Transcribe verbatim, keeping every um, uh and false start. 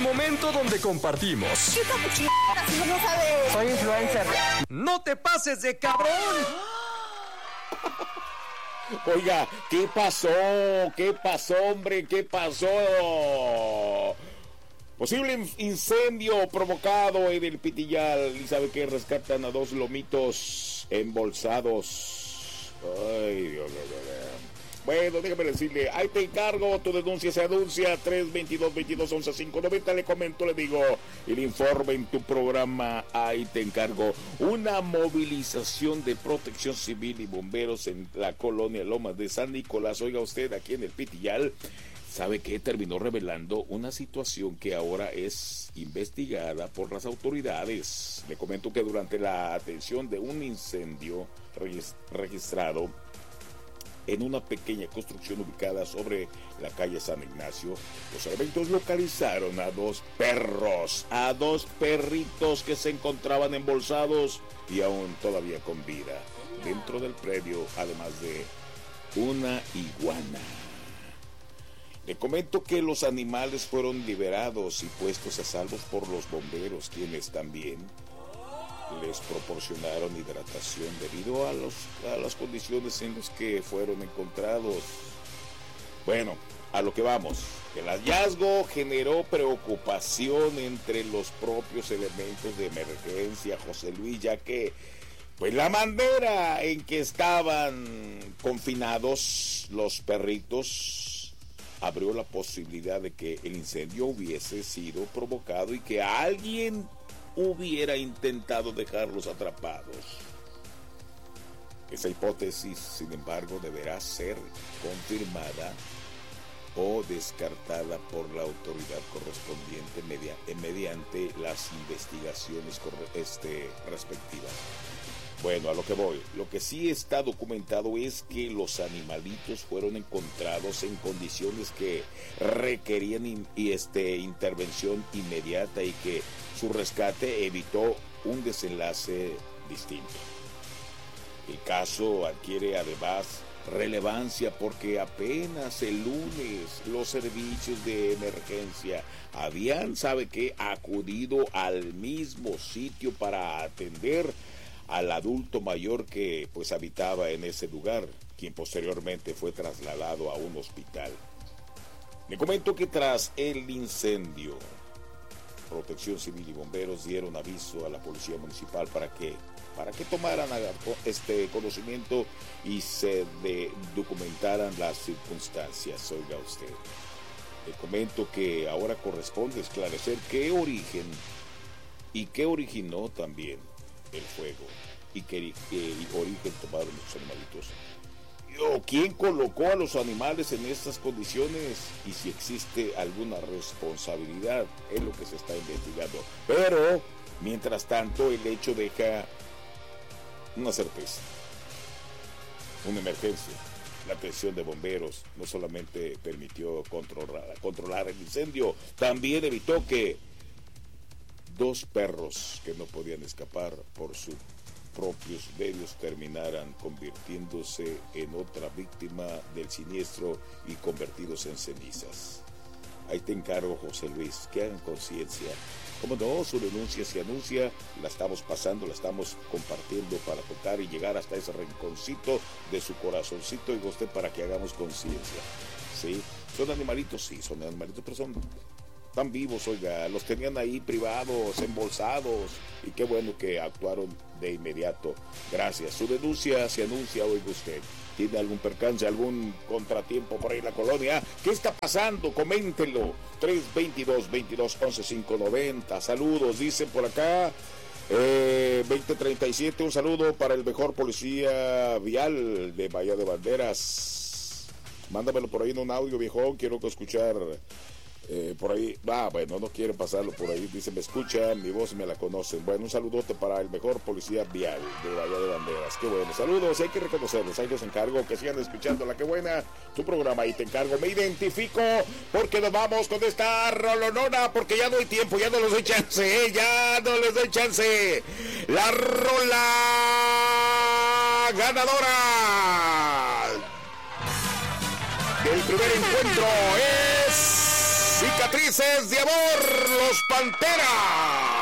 momento donde compartimos. ¿Qué capuchino? Si no sabes. Soy influencer. ¡No te pases de cabrón! Oiga, ¿qué pasó? ¿Qué pasó, hombre? ¿Qué pasó? Posible incendio provocado en el Pitillal. ¿Y sabe qué? Rescatan a dos lomitos embolsados. Ay, Dios mío. Bueno, déjame decirle, ahí te encargo, tu denuncia se anuncia, tres veintidós, veintidós, once, cinco noventa, le comento, le digo, el informe en tu programa, ahí te encargo, una movilización de protección civil y bomberos en la colonia Lomas de San Nicolás, oiga usted, aquí en el Pitillal, ¿sabe qué? Terminó revelando una situación que ahora es investigada por las autoridades. Le comento que durante la atención de un incendio registrado en una pequeña construcción ubicada sobre la calle San Ignacio, los elementos localizaron a dos perros, a dos perritos que se encontraban embolsados y aún todavía con vida dentro del predio, además de una iguana. Le comento que los animales fueron liberados y puestos a salvo por los bomberos, quienes también les proporcionaron hidratación debido a, los, a las condiciones en las que fueron encontrados. Bueno, a lo que vamos. El hallazgo generó preocupación entre los propios elementos de emergencia, José Luis, ya que pues la manera en que estaban confinados los perritos abrió la posibilidad de que el incendio hubiese sido provocado y que alguien hubiera intentado dejarlos atrapados. Esa hipótesis, sin embargo, deberá ser confirmada o descartada por la autoridad correspondiente media, mediante las investigaciones este, respectivas. Bueno, a lo que voy, lo que sí está documentado es que los animalitos fueron encontrados en condiciones que requerían in, y este, intervención inmediata y que su rescate evitó un desenlace distinto. El caso adquiere además relevancia porque apenas el lunes los servicios de emergencia habían, ¿sabe qué?, acudido al mismo sitio para atender al adulto mayor que pues habitaba en ese lugar, quien posteriormente fue trasladado a un hospital. Le comento que tras el incendio, Protección Civil y bomberos dieron aviso a la policía municipal para que para que tomaran este conocimiento y se de, documentaran las circunstancias. Oiga usted, le comento que ahora corresponde esclarecer qué origen y qué originó también el fuego y qué, qué origen tomaron los animalitos, o quién colocó a los animales en estas condiciones y si existe alguna responsabilidad, es lo que se está investigando. Pero mientras tanto el hecho deja una certeza, una emergencia. La atención de bomberos no solamente permitió controlar, controlar el incendio, también evitó que dos perros que no podían escapar por sus propios medios terminaran convirtiéndose en otra víctima del siniestro y convertidos en cenizas. Ahí te encargo, José Luis, que hagan conciencia. Como no, su denuncia se anuncia, la estamos pasando, la estamos compartiendo para tocar y llegar hasta ese rinconcito de su corazoncito y usted para que hagamos conciencia. ¿Sí? ¿Son animalitos? Sí, son animalitos, pero son tan vivos, oiga, los tenían ahí privados, embolsados, y qué bueno que actuaron de inmediato. Gracias. Su denuncia se anuncia, oiga usted. ¿Tiene algún percance, algún contratiempo por ahí en la colonia? ¿Qué está pasando? Coméntenlo. tres veintidós, veintidós, once, cinco noventa. Saludos, dicen por acá. Eh, veinte treinta y siete, un saludo para el mejor policía vial de Bahía de Banderas. Mándamelo por ahí en un audio, viejón. Quiero escuchar eh, por ahí. Ah, bueno, no quieren pasarlo por ahí. Dice, me escuchan, mi voz me la conocen. Bueno, un saludote para el mejor policía vial de Bahía de Banderas. Qué bueno, saludos, hay que reconocerlos. Ahí los encargo que sigan escuchando la que buena, tu programa. Ahí te encargo, me identifico porque nos vamos con esta rolonona, porque ya no hay tiempo, ya no les doy chance, ¿eh? Ya no les doy chance. La rola ganadora del primer encuentro es Cicatrices de Amor, los Panteras.